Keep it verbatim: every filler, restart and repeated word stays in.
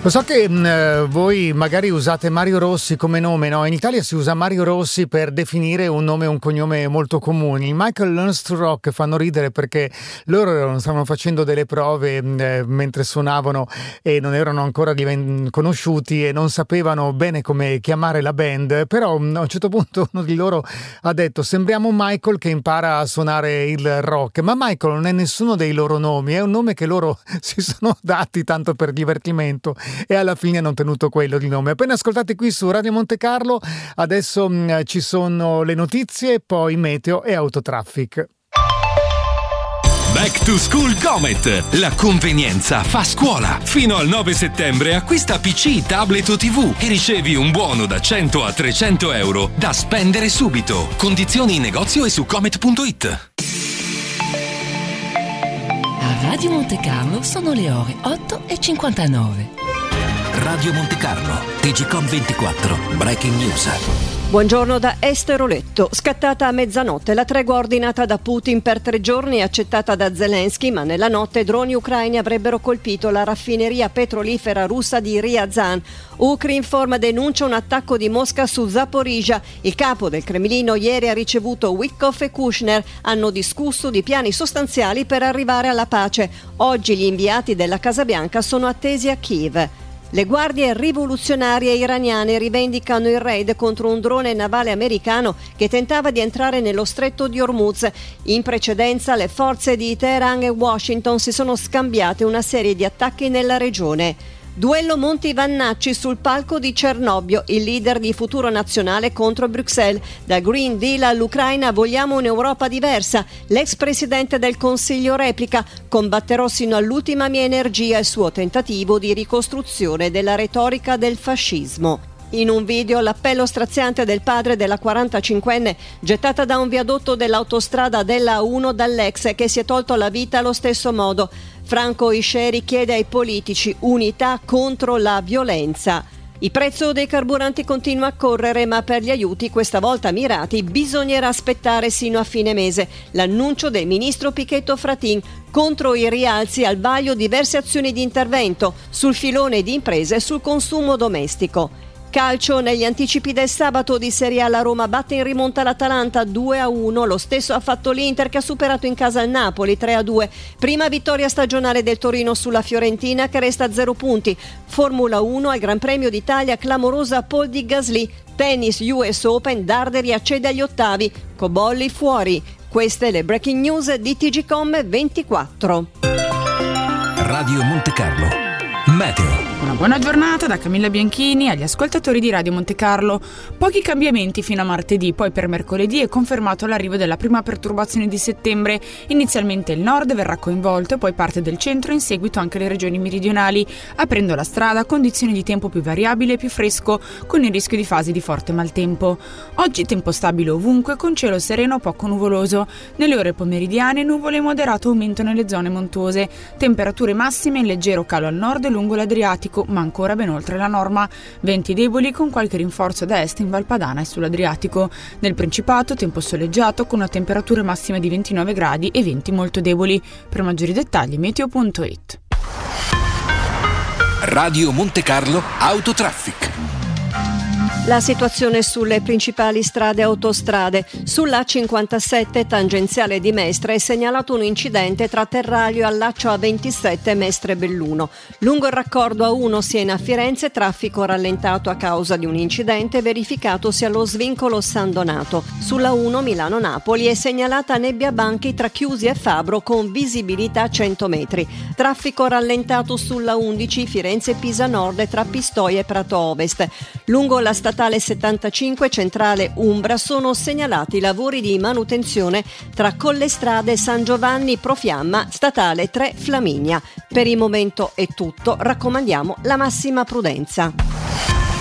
Lo so che mh, voi magari usate Mario Rossi come nome, no? In Italia si usa Mario Rossi per definire un nome e un cognome molto comuni. I Michael Learns to Rock fanno ridere perché loro stavano facendo delle prove mh, mentre suonavano e non erano ancora diven- conosciuti e non sapevano bene come chiamare la band, però mh, a un certo punto uno di loro ha detto: sembriamo Michael che impara a suonare il rock, ma Michael non è nessuno dei loro nomi, è un nome che loro si sono dati tanto per divertimento e alla fine hanno tenuto quello di nome. Appena ascoltate qui su Radio Monte Carlo, adesso mh, ci sono le notizie, poi meteo e autotraffic. Back to School Comet, la convenienza fa scuola. Fino al nove settembre acquista P C, tablet o tivù e ricevi un buono da cento a trecento euro da spendere subito. Condizioni in negozio e su comet punto it. A Radio Monte Carlo sono le ore otto e cinquantanove. Radio Monte Carlo, T G Com ventiquattro, Breaking News. Buongiorno da Esther Oletto. Scattata a mezzanotte la tregua ordinata da Putin per tre giorni e accettata da Zelensky, ma nella notte droni ucraini avrebbero colpito la raffineria petrolifera russa di Ryazan. Ukrinform denuncia un attacco di Mosca su Zaporizhzhia. Il capo del Cremlino ieri ha ricevuto Witkoff e Kushner. Hanno discusso di piani sostanziali per arrivare alla pace. Oggi gli inviati della Casa Bianca sono attesi a Kiev. Le guardie rivoluzionarie iraniane rivendicano il raid contro un drone navale americano che tentava di entrare nello stretto di Hormuz. In precedenza le forze di Teheran e Washington si sono scambiate una serie di attacchi nella regione. Duello Monti Vannacci sul palco di Cernobbio, il leader di Futuro Nazionale contro Bruxelles. Da Green Deal all'Ucraina vogliamo un'Europa diversa. L'ex presidente del Consiglio replica: combatterò sino all'ultima mia energia il suo tentativo di ricostruzione della retorica del fascismo. In un video l'appello straziante del padre della quarantacinquenne gettata da un viadotto dell'autostrada della A uno dall'ex che si è tolto la vita allo stesso modo. Franco Isceri chiede ai politici unità contro la violenza. Il prezzo dei carburanti continua a correre, ma per gli aiuti, questa volta mirati, bisognerà aspettare sino a fine mese. L'annuncio del ministro Pichetto Fratin. Contro i rialzi al vaglio diverse azioni di intervento sul filone di imprese e sul consumo domestico. Calcio, negli anticipi del sabato di Serie A la Roma batte in rimonta l'Atalanta due a uno, lo stesso ha fatto l'Inter che ha superato in casa il Napoli tre a due. Prima vittoria stagionale del Torino sulla Fiorentina che resta a zero punti. Formula uno al Gran Premio d'Italia, clamorosa pole di Gasly. Tennis U S Open, Darderi accede agli ottavi, Cobolli fuori. Queste le breaking news di T G Com ventiquattro. Radio Monte Carlo, meteo. Una buona giornata da Camilla Bianchini agli ascoltatori di Radio Monte Carlo. Pochi cambiamenti fino a martedì, poi per mercoledì è confermato l'arrivo della prima perturbazione di settembre. Inizialmente il nord verrà coinvolto e poi parte del centro, in seguito anche le regioni meridionali, aprendo la strada condizioni di tempo più variabile e più fresco, con il rischio di fasi di forte maltempo. Oggi tempo stabile ovunque, con cielo sereno poco nuvoloso. Nelle ore pomeridiane nuvole e moderato aumento nelle zone montuose. Temperature massime in leggero calo al nord e lungo l'Adriatico, ma ancora ben oltre la norma. Venti deboli con qualche rinforzo da est in Valpadana e sull'Adriatico. Nel Principato tempo soleggiato con una temperatura massima di ventinove gradi e venti molto deboli. Per maggiori dettagli meteo punto it. Radio Monte Carlo Autotraffic. La situazione sulle principali strade e autostrade. Sulla cinquantasette tangenziale di Mestre è segnalato un incidente tra Terraglio e allaccio A ventisette Mestre-Belluno. Lungo il raccordo A uno Siena a Firenze, traffico rallentato a causa di un incidente verificatosi allo svincolo San Donato. Sulla uno Milano-Napoli è segnalata nebbia banchi tra Chiusi e Fabro con visibilità cento metri. Traffico rallentato sulla undici Firenze-Pisa Nord tra Pistoia e Prato Ovest. Lungo la statale settantacinque centrale Umbra sono segnalati lavori di manutenzione tra Collestrade San Giovanni Profiamma, statale tre Flaminia. Per il momento è tutto, raccomandiamo la massima prudenza.